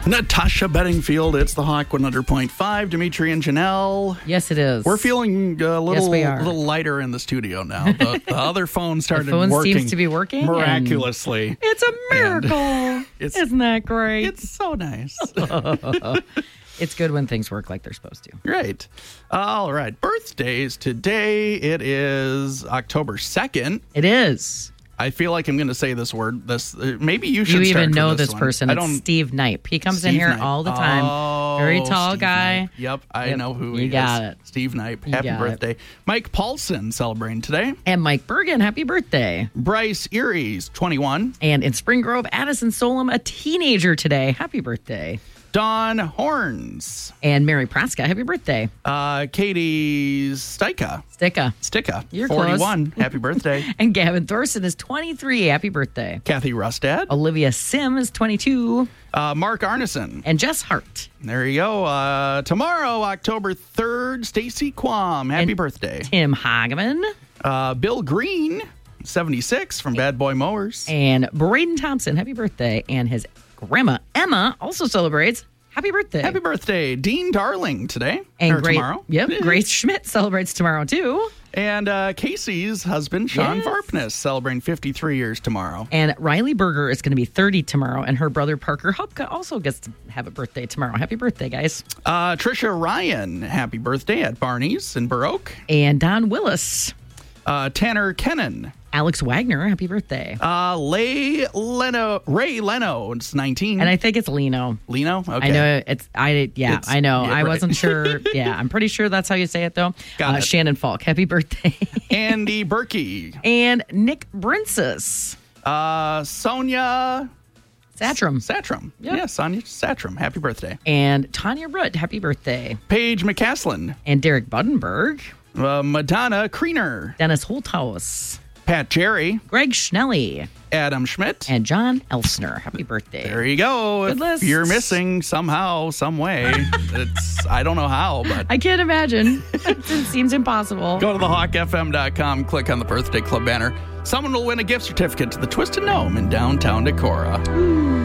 Natasha Bedingfield, it's the Hawk 100.5. Dimitri and Janelle. Yes, it is. We're feeling a little, we are. little lighter in the studio now. The other phone started the phone working. seems to be working miraculously. It's a miracle. Isn't that great? It's so nice. It's good when things work like they're supposed to. Right. All right. Birthdays today. It is October 2nd. It is. I feel like I'm going to say this word. Maybe you should. You start even for know this one. person. It's Steve Knipe. He comes in here Knipe. all the time. Oh, very tall Steve guy. Knipe. Yep, I know who he is. You got it. Steve Knipe. You Happy got birthday. Mike Paulson celebrating today. And Mike Bergen, happy birthday. Bryce Erie's 21. And in Spring Grove, Addison Solom, a teenager today. Happy birthday. Don Horns. And Mary Praska, happy birthday. Katie Sticka. Sticka. You're 41. close. Happy birthday. And Gavin Thorson is 23. Happy birthday. Kathy Rustad. Olivia Sim is 22. Mark Arneson. And Jess Hart. There you go. Tomorrow, October 3rd, Stacy Quam. Happy birthday. Tim Hageman. Bill Green, 76 from Bad Boy Mowers. And Braden Thompson, happy birthday. And his grandma, Emma, also celebrates. Happy birthday. Happy birthday. Dean Darling today. And tomorrow. Yep. Grace Schmidt celebrates tomorrow, too. And Casey's husband, Sean Varpness, celebrating 53 years tomorrow. And Riley Berger is going to be 30 tomorrow. And her brother, Parker Hupka, also gets to have a birthday tomorrow. Happy birthday, guys. Trisha Ryan, happy birthday at Barney's in Burr Oak. And Don Willis. Tanner Kennan. Alex Wagner, happy birthday. Ray Leno, it's 19. And I think it's Leno. Leno? Okay. I know I know. Yeah, I right. wasn't sure. Yeah, I'm pretty sure that's how you say it, though. Got it. Shannon Falk, happy birthday. Andy Berkey. And Nick Brinsis. Sonia Satram. Yep. Yeah, Sonia Satram. Happy birthday. And Tanya Rudd, happy birthday. Paige McCaslin. And Derek Budenberg. Madonna Kriener. Dennis Holthaus. Pat Jerry. Greg Schnelly. Adam Schmidt. And John Elsner. Happy birthday. There you go. Good If list. you're missing somehow, some way, I don't know how, but I can't imagine. It seems impossible. go to thehawkfm.com, click on the Birthday Club banner. Someone will win a gift certificate to the Twisted Gnome in downtown Decorah.